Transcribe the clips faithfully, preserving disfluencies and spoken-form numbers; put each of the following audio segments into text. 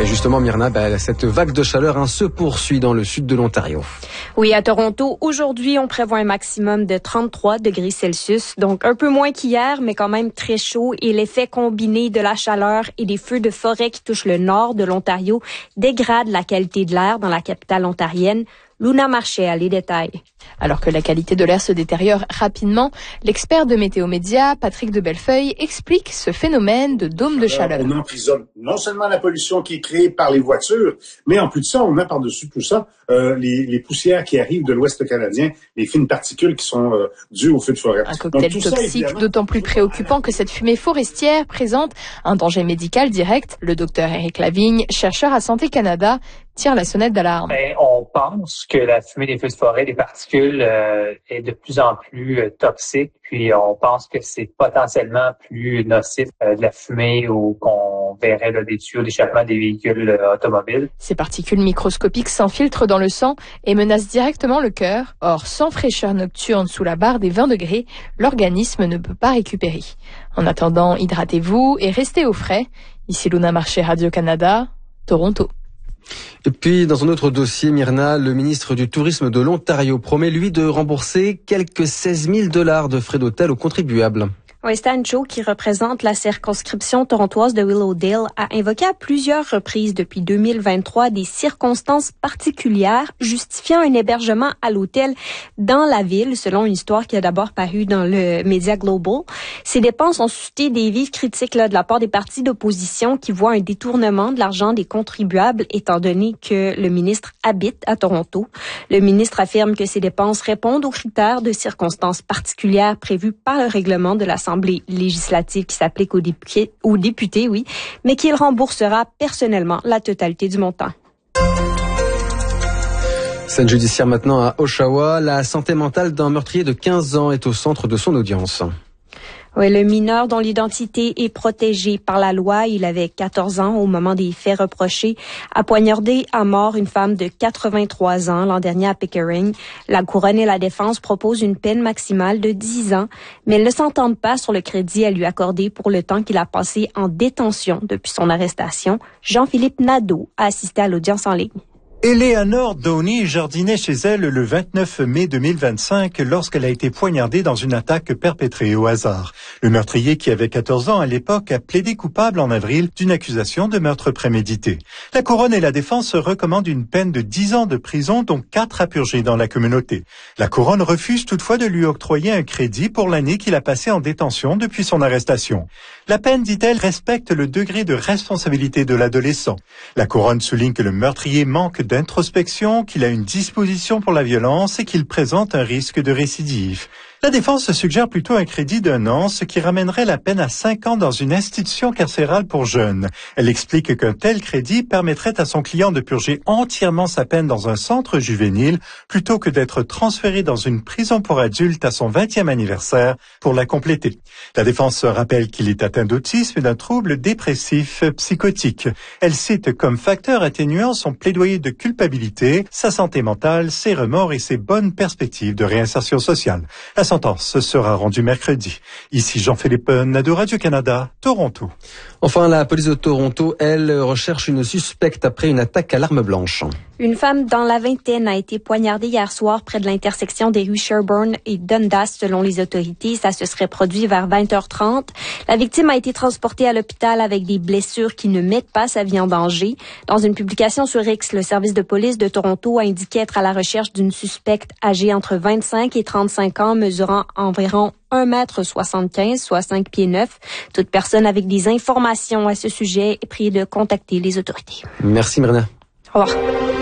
Et justement, Myrna, bah, cette vague de chaleur hein, se poursuit dans le sud de l'Ontario. Oui, à Toronto, aujourd'hui, on prévoit un maximum de trente-trois degrés Celsius, donc un peu moins qu'hier, mais quand même très chaud. Et l'effet combiné de la chaleur et des feux de forêt qui touchent le nord de l'Ontario dégrade la qualité de l'air dans la capitale ontarienne. Luna Marchais a les détails. Alors que la qualité de l'air se détériore rapidement, l'expert de Météo Média, Patrick de Bellefeuille, explique ce phénomène de dôme de chaleur. On emprisonne non seulement la pollution qui est créée par les voitures, mais en plus de ça, on a par-dessus tout ça euh, les, les poussières qui arrivent de l'Ouest canadien, les fines particules qui sont euh, dues au feu de forêt. Un cocktail Donc, toxique, ça, évidemment... d'autant plus préoccupant que cette fumée forestière présente un danger médical direct. Le docteur Éric Lavigne, chercheur à Santé Canada, tire la sonnette d'alarme. Ben, on pense que la fumée des feux de forêt, des particules, euh, est de plus en plus euh, toxique. Puis on pense que c'est potentiellement plus nocif euh, de la fumée ou qu'on verrait là, des tuyaux d'échappement des véhicules euh, automobiles. Ces particules microscopiques s'infiltrent dans le sang et menacent directement le cœur. Or, sans fraîcheur nocturne sous la barre des vingt degrés, l'organisme ne peut pas récupérer. En attendant, hydratez-vous et restez au frais. Ici Luna Marchais, Radio-Canada, Toronto. Et puis, dans un autre dossier, Myrna, le ministre du Tourisme de l'Ontario promet, lui, de rembourser quelques seize mille dollars de frais d'hôtel aux contribuables. Oui, Stan Cho, qui représente la circonscription torontoise de Willowdale, a invoqué à plusieurs reprises depuis deux mille vingt-trois des circonstances particulières justifiant un hébergement à l'hôtel dans la ville, selon une histoire qui a d'abord paru dans le Media Global. Ces dépenses ont suscité des vives critiques là, de la part des partis d'opposition qui voient un détournement de l'argent des contribuables, étant donné que le ministre habite à Toronto. Le ministre affirme que ces dépenses répondent aux critères de circonstances particulières prévus par le règlement de l'Assemblée législative qui s'applique aux députés, aux députés, oui, mais qu'il remboursera personnellement la totalité du montant. Scène judiciaire maintenant à Oshawa. La santé mentale d'un meurtrier de quinze ans est au centre de son audience. Oui, le mineur dont l'identité est protégée par la loi, il avait quatorze ans au moment des faits reprochés, a poignardé à mort une femme de quatre-vingt-trois ans l'an dernier à Pickering. La couronne et la défense proposent une peine maximale de dix ans, mais elles ne s'entendent pas sur le crédit à lui accorder pour le temps qu'il a passé en détention depuis son arrestation. Jean-Philippe Nadeau a assisté à l'audience en ligne. Eleanor Downey jardinait chez elle le vingt-neuf mai deux mille vingt-cinq lorsqu'elle a été poignardée dans une attaque perpétrée au hasard. Le meurtrier, qui avait quatorze ans à l'époque, a plaidé coupable en avril d'une accusation de meurtre prémédité. La couronne et la défense recommandent une peine de dix ans de prison, dont quatre à purger dans la communauté. La couronne refuse toutefois de lui octroyer un crédit pour l'année qu'il a passée en détention depuis son arrestation. La peine, dit-elle, respecte le degré de responsabilité de l'adolescent. La couronne souligne que le meurtrier manque d'introspection, qu'il a une disposition pour la violence et qu'il présente un risque de récidive. La défense suggère plutôt un crédit d'un an, ce qui ramènerait la peine à cinq ans dans une institution carcérale pour jeunes. Elle explique qu'un tel crédit permettrait à son client de purger entièrement sa peine dans un centre juvénile plutôt que d'être transféré dans une prison pour adultes à son vingtième anniversaire pour la compléter. La défense rappelle qu'il est atteint d'autisme et d'un trouble dépressif psychotique. Elle cite comme facteur atténuant son plaidoyer de culpabilité, sa santé mentale, ses remords et ses bonnes perspectives de réinsertion sociale. La sentence sera rendue mercredi. Ici Jean-Philippe Nadeau, Radio-Canada, Toronto. Enfin, la police de Toronto, elle, recherche une suspecte après une attaque à l'arme blanche. Une femme dans la vingtaine a été poignardée hier soir près de l'intersection des rues Sherbourne et Dundas, selon les autorités. Ça se serait produit vers vingt heures trente. La victime a été transportée à l'hôpital avec des blessures qui ne mettent pas sa vie en danger. Dans une publication sur X, le service de police de Toronto a indiqué être à la recherche d'une suspecte âgée entre vingt-cinq et trente-cinq ans, mesurant environ un mètre soixante-quinze, soit cinq pieds neuf. Toute personne avec des informations à ce sujet est priée de contacter les autorités. Merci Myrna. Au revoir.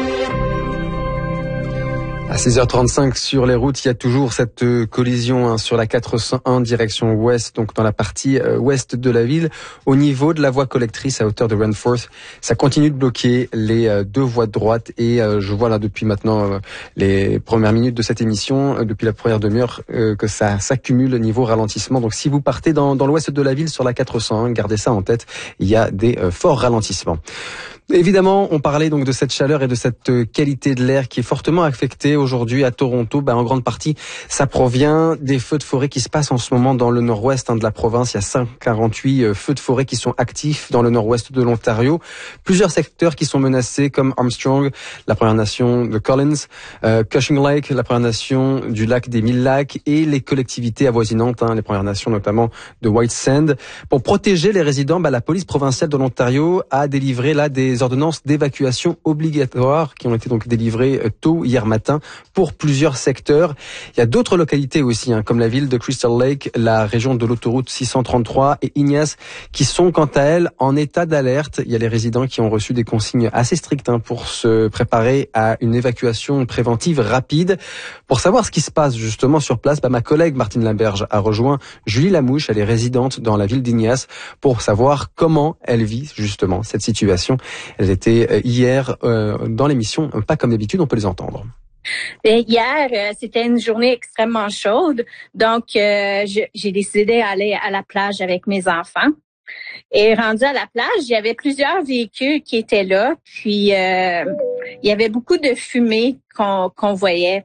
À six heures trente-cinq sur les routes, il y a toujours cette euh, collision hein, sur la quatre cent un direction ouest, donc dans la partie euh, ouest de la ville, au niveau de la voie collectrice à hauteur de Renforth. Ça continue de bloquer les euh, deux voies de droite et euh, je vois là depuis maintenant euh, les premières minutes de cette émission, euh, depuis la première demi-heure, euh, que ça s'accumule niveau ralentissement. Donc si vous partez dans, dans l'ouest de la ville sur la quatre cent un, gardez ça en tête, il y a des euh, forts ralentissements. Évidemment, on parlait donc de cette chaleur et de cette qualité de l'air qui est fortement affectée aujourd'hui à Toronto. Ben, en grande partie, ça provient des feux de forêt qui se passent en ce moment dans le nord-ouest hein, de la province. Il y a cent quarante-huit feux de forêt qui sont actifs dans le nord-ouest de l'Ontario. Plusieurs secteurs qui sont menacés comme Armstrong, la Première Nation de Collins, euh, Cushing Lake, la Première Nation du lac des Mille Lacs et les collectivités avoisinantes, hein, les Premières Nations notamment de White Sand. Pour protéger les résidents, ben, la police provinciale de l'Ontario a délivré là des ordonnances d'évacuation obligatoires qui ont été donc délivrées tôt hier matin pour plusieurs secteurs. Il y a d'autres localités aussi, hein, comme la ville de Crystal Lake, la région de l'autoroute six cent trente-trois et Ignace, qui sont quant à elles en état d'alerte. Il y a les résidents qui ont reçu des consignes assez strictes hein, pour se préparer à une évacuation préventive rapide. Pour savoir ce qui se passe justement sur place, bah, ma collègue Martine Lamberge a rejoint Julie Lamouche, elle est résidente dans la ville d'Ignace, pour savoir comment elle vit justement cette situation. Elle était hier euh, dans l'émission Pas comme d'habitude, on peut les entendre. Bien, hier, euh, c'était une journée extrêmement chaude, donc euh, je, j'ai décidé d'aller à la plage avec mes enfants. Et rendu à la plage, il y avait plusieurs véhicules qui étaient là, puis euh, il y avait beaucoup de fumée qu'on, qu'on voyait.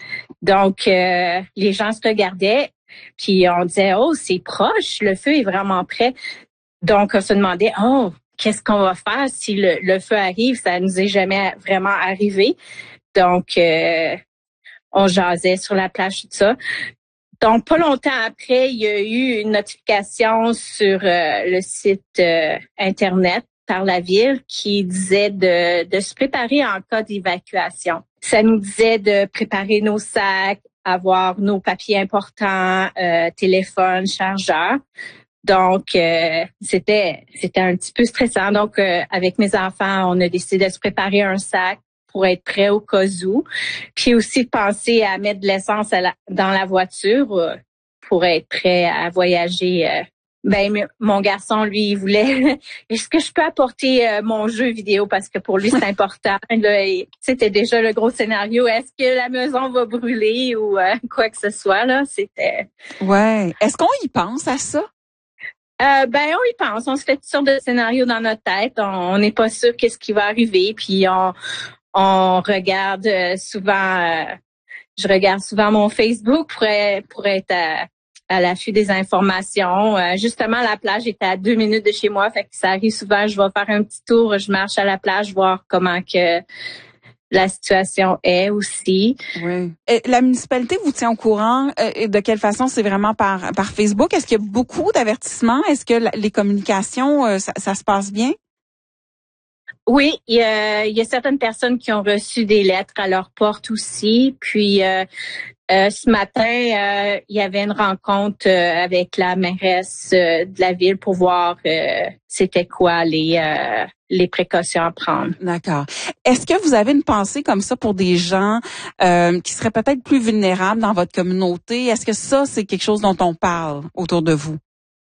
Donc, euh, les gens se regardaient, puis on disait « Oh, c'est proche, le feu est vraiment près ». Donc, on se demandait « Oh, qu'est-ce qu'on va faire si le, le feu arrive? Ça nous est jamais vraiment arrivé. » Donc, euh, on jasait sur la plage, tout ça. Donc, pas longtemps après, il y a eu une notification sur euh, le site euh, Internet par la ville qui disait de, de se préparer en cas d'évacuation. Ça nous disait de préparer nos sacs, avoir nos papiers importants, euh, téléphone, chargeur. Donc, euh, c'était c'était un petit peu stressant. Donc, euh, avec mes enfants, on a décidé de se préparer un sac pour être prêt au cas où. Puis aussi de penser à mettre de l'essence à la, dans la voiture euh, pour être prêt à voyager. Euh. Ben, mon garçon, lui, il voulait, est-ce que je peux apporter euh, mon jeu vidéo? Parce que pour lui, c'est important. Là, et, c'était déjà le gros scénario. Est-ce que la maison va brûler ou euh, quoi que ce soit? Là, c'était... Ouais. Est-ce qu'on y pense à ça? Euh, ben, on y pense. On se fait toutes sortes de scénarios dans notre tête. On n'est pas sûr qu'est-ce qui va arriver. Puis, on, on regarde souvent, euh, je regarde souvent mon Facebook pour être, pour être à, à l'affût des informations. Euh, justement, la plage est à deux minutes de chez moi. Fait que ça arrive souvent, je vais faire un petit tour, je marche à la plage, voir comment que la situation est aussi. Oui. Et la municipalité vous tient au courant euh, de quelle façon? C'est vraiment par par Facebook? Est-ce qu'il y a beaucoup d'avertissements? Est-ce que la, les communications, euh, ça, ça se passe bien? Oui, il y a, il y a certaines personnes qui ont reçu des lettres à leur porte aussi. Puis euh, euh, ce matin, euh, il y avait une rencontre euh, avec la mairesse euh, de la ville pour voir euh, c'était quoi les euh, les précautions à prendre. D'accord. Est-ce que vous avez une pensée comme ça pour des gens euh, qui seraient peut-être plus vulnérables dans votre communauté? Est-ce que ça, c'est quelque chose dont on parle autour de vous?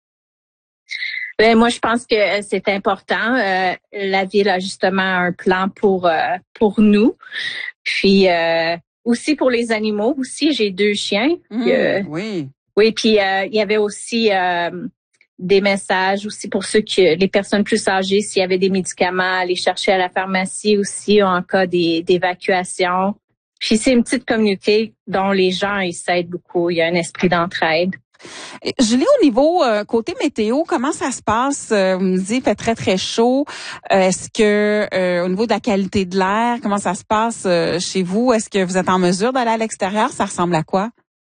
Ben, moi, je pense que c'est important. Euh, la ville a justement un plan pour euh, pour nous. Puis euh, aussi pour les animaux. Aussi, j'ai deux chiens. Mmh, euh, oui. Oui, puis euh, il y avait aussi euh, des messages aussi pour ceux qui, les personnes plus âgées, s'il y avait des médicaments, aller chercher à la pharmacie aussi en cas des, d'évacuation. Puis c'est une petite communauté dont les gens ils s'aident beaucoup. Il y a un esprit d'entraide. Julie, au niveau euh, côté météo, comment ça se passe? Euh, vous me dites, il fait très, très chaud. Euh, est-ce que euh, au niveau de la qualité de l'air, comment ça se passe euh, chez vous? Est-ce que vous êtes en mesure d'aller à l'extérieur? Ça ressemble à quoi?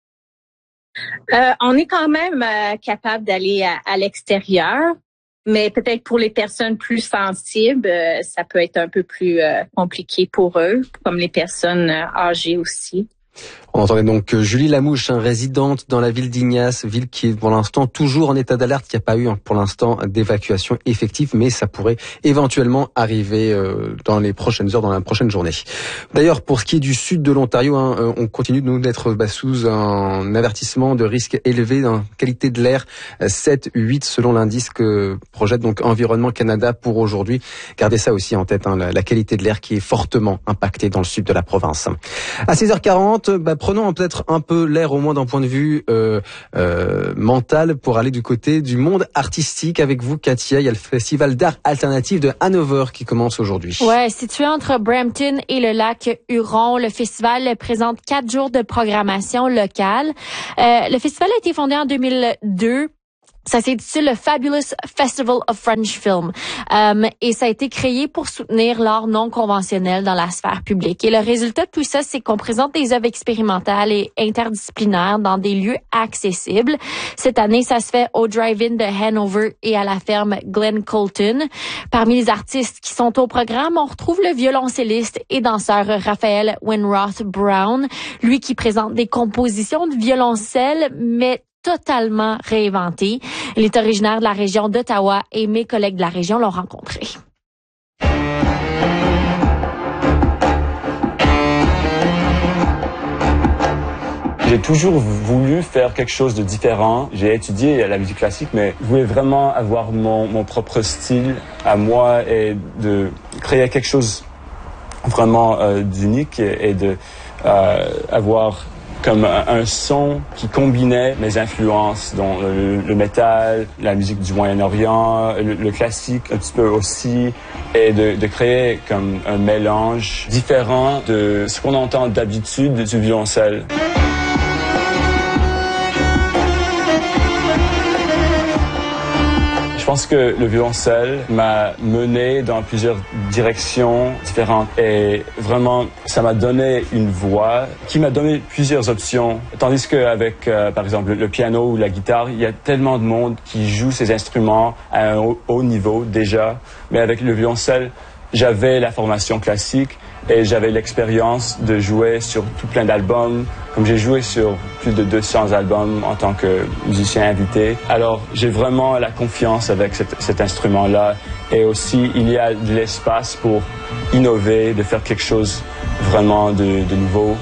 Euh, on est quand même euh, capable d'aller à, à l'extérieur, mais peut-être pour les personnes plus sensibles, euh, ça peut être un peu plus euh, compliqué pour eux, comme les personnes euh, âgées aussi. On entendait donc Julie Lamouche, hein, résidente dans la ville d'Ignace, ville qui est pour l'instant toujours en état d'alerte. Il n'y a pas eu hein, pour l'instant d'évacuation effective, mais ça pourrait éventuellement arriver euh, dans les prochaines heures, dans la prochaine journée. D'ailleurs, pour ce qui est du sud de l'Ontario, hein, on continue de nous d'être bah, sous un avertissement de risque élevé dans qualité de l'air sept huit selon l'indice que projette donc Environnement Canada pour aujourd'hui. Gardez ça aussi en tête, hein, la, la qualité de l'air qui est fortement impactée dans le sud de la province. À seize heures quarante, suivante, bah, prenons peut-être un peu l'air au moins d'un point de vue euh, euh, mental pour aller du côté du monde artistique avec vous, Katia. Il y a le festival d'art alternatif de Hanover qui commence aujourd'hui. Ouais, situé entre Brampton et le lac Huron, le festival présente quatre jours de programmation locale. Euh, le festival a été fondé en deux mille deux. Ça s'intitule le Fabulous Festival of French Film um, et ça a été créé pour soutenir l'art non conventionnel dans la sphère publique. Et le résultat de tout ça, c'est qu'on présente des œuvres expérimentales et interdisciplinaires dans des lieux accessibles. Cette année, ça se fait au Drive-In de Hanover et à la ferme Glen Colton. Parmi les artistes qui sont au programme, on retrouve le violoncelliste et danseur Raphael Winroth Brown, lui qui présente des compositions de violoncelle, mais totalement réinventé. Il est originaire de la région d'Ottawa et mes collègues de la région l'ont rencontré. J'ai toujours voulu faire quelque chose de différent. J'ai étudié la musique classique, mais je voulais vraiment avoir mon, mon propre style à moi et de créer quelque chose vraiment euh, d'unique et, et de euh, avoir comme un, un son qui combinait mes influences, dont le, le métal, la musique du Moyen-Orient, le, le classique un petit peu aussi, et de, de créer comme un mélange différent de ce qu'on entend d'habitude du violoncelle. Je pense que le violoncelle m'a mené dans plusieurs directions différentes et vraiment, ça m'a donné une voix qui m'a donné plusieurs options. Tandis qu'avec, euh, par exemple, le piano ou la guitare, il y a tellement de monde qui joue ces instruments à un haut, haut niveau déjà. Mais avec le violoncelle, j'avais la formation classique et j'avais l'expérience de jouer sur tout plein d'albums, comme j'ai joué sur plus de deux cents albums en tant que musicien invité. Alors, j'ai vraiment la confiance avec cet, cet instrument-là. Et aussi, il y a de l'espace pour innover, de faire quelque chose vraiment de, de nouveau.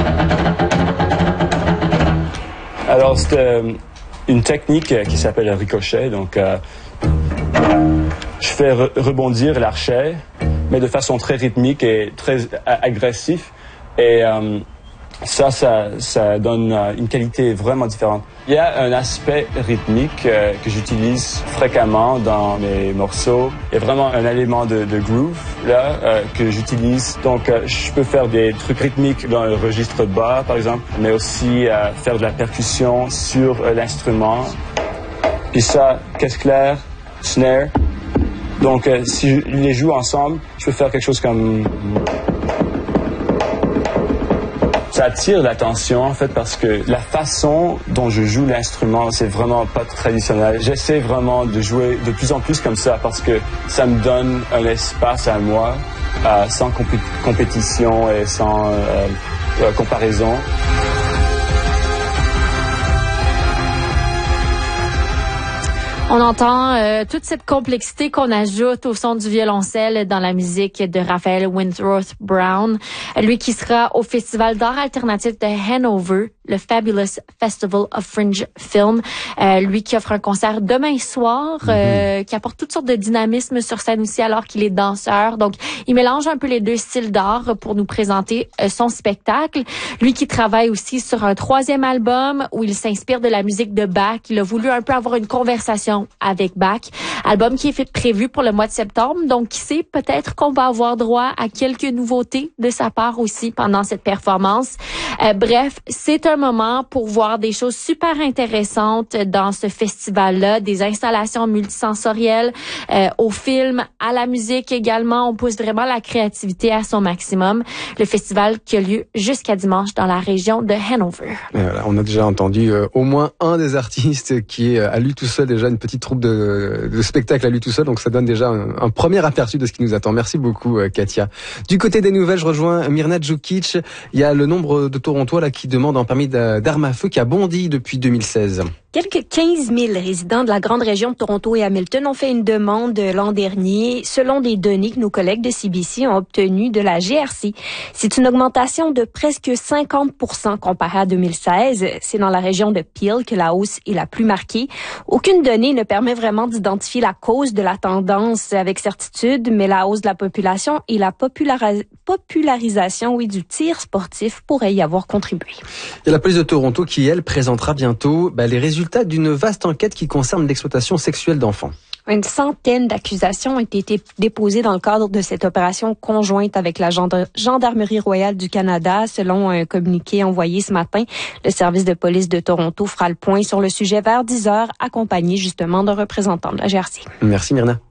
Alors, c'est euh, une technique qui s'appelle le ricochet. Donc, euh, je fais re- rebondir l'archet, mais de façon très rythmique et très agressive. Et euh, ça, ça, ça donne euh, une qualité vraiment différente. Il y a un aspect rythmique euh, que j'utilise fréquemment dans mes morceaux. Il y a vraiment un élément de, de groove là euh, que j'utilise. Donc, euh, je peux faire des trucs rythmiques dans le registre bas, par exemple, mais aussi euh, faire de la percussion sur euh, l'instrument. Puis ça, caisse claire, snare. Donc, euh, si je les joue ensemble, je peux faire quelque chose comme... Ça attire l'attention, en fait, parce que la façon dont je joue l'instrument, c'est vraiment pas traditionnel. J'essaie vraiment de jouer de plus en plus comme ça, parce que ça me donne un espace à moi, euh, sans compé- compétition et sans euh, euh, comparaison. On entend euh, toute cette complexité qu'on ajoute au son du violoncelle dans la musique de Raphael Winroth Brown, lui qui sera au Festival d'art alternatif de Hanover, le Fabulous Festival of Fringe Film, euh, lui qui offre un concert demain soir, euh, mm-hmm. qui apporte toutes sortes de dynamisme sur scène aussi alors qu'il est danseur. Donc, il mélange un peu les deux styles d'art pour nous présenter euh, son spectacle. Lui qui travaille aussi sur un troisième album où il s'inspire de la musique de Bach. Il a voulu un peu avoir une conversation avec Bach. Album qui est fait prévu pour le mois de septembre. Donc, qui sait, peut-être qu'on va avoir droit à quelques nouveautés de sa part aussi pendant cette performance. Euh, bref, c'est un moment pour voir des choses super intéressantes dans ce festival-là, des installations multisensorielles, euh, au film, à la musique également. On pousse vraiment la créativité à son maximum. Le festival qui a lieu jusqu'à dimanche dans la région de Hanover. Voilà, on a déjà entendu euh, au moins un des artistes qui est à lui tout seul déjà une petite troupe de, de spectacle à lui tout seul, donc ça donne déjà un, un premier aperçu de ce qui nous attend. Merci beaucoup, euh, Katia. Du côté des nouvelles, je rejoins Mirna Djukic. Il y a le nombre de Torontois là qui demandent un permis d'arme à feu qui a bondi depuis deux mille seize. Quelques quinze mille résidents de la grande région de Toronto et Hamilton ont fait une demande l'an dernier, selon des données que nos collègues de C B C ont obtenues de la G R C. C'est une augmentation de presque cinquante pour cent comparé à deux mille seize. C'est dans la région de Peel que la hausse est la plus marquée. Aucune donnée ne permet vraiment d'identifier la cause de la tendance avec certitude, mais la hausse de la population et la populari- popularisation oui, du tir sportif pourraient y avoir contribué. Il y a la police de Toronto qui, elle, présentera bientôt ben, les résultats d'une vaste enquête qui concerne l'exploitation sexuelle d'enfants. Une centaine d'accusations ont été déposées dans le cadre de cette opération conjointe avec la Gendarmerie royale du Canada, selon un communiqué envoyé ce matin. Le service de police de Toronto fera le point sur le sujet vers dix heures, accompagné justement d'un représentant de la G R C. Merci Myrna.